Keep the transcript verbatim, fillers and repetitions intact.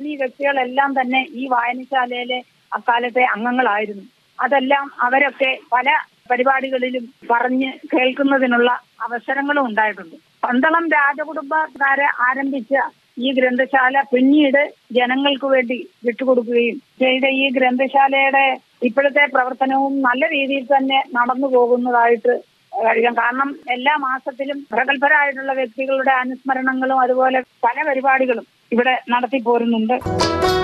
ഈ വ്യക്തികളെല്ലാം തന്നെ ഈ വായനശാലയിലെ അക്കാലത്തെ അംഗങ്ങളായിരുന്നു. അതെല്ലാം അവരൊക്കെ പല പരിപാടികളിലും പറഞ്ഞ് കേൾക്കുന്നതിനുള്ള അവസരങ്ങളും ഉണ്ടായിട്ടുണ്ട്. പന്തളം രാജകുടുംബക്കാരെ ആരംഭിച്ച ഈ ഗ്രന്ഥശാല പിന്നീട് ജനങ്ങൾക്ക് വേണ്ടി വിട്ടുകൊടുക്കുകയും ചെയ്ത ഈ ഗ്രന്ഥശാലയുടെ ഇപ്പോഴത്തെ പ്രവർത്തനവും നല്ല രീതിയിൽ തന്നെ നടന്നു പോകുന്നതായിട്ട് കഴിയാം. കാരണം എല്ലാ മാസത്തിലും പ്രഗത്ഭരായിട്ടുള്ള വ്യക്തികളുടെ അനുസ്മരണങ്ങളും അതുപോലെ പല പരിപാടികളും ഇവിടെ നടത്തി പോരുന്നുണ്ട്.